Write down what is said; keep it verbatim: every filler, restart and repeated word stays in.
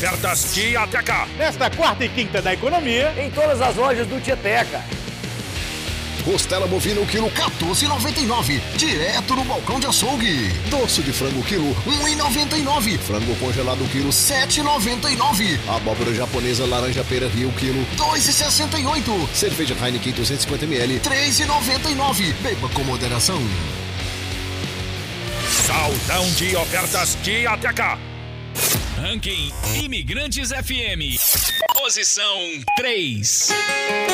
ofertas Tieteca. Nesta quarta e quinta da economia, em todas as lojas do Tieteca. Costela bovina o quilo quatorze e noventa e nove, direto no balcão de açougue. Dorso de frango quilo um e noventa e nove, frango congelado quilo sete e noventa e nove. Abóbora japonesa laranja pera Rio quilo dois e sessenta e oito. Cerveja Heineken duzentos e cinquenta mililitros três e noventa e nove. Beba com moderação. Saldão de ofertas Tieteca. Ranking Imigrantes F M. Posição três.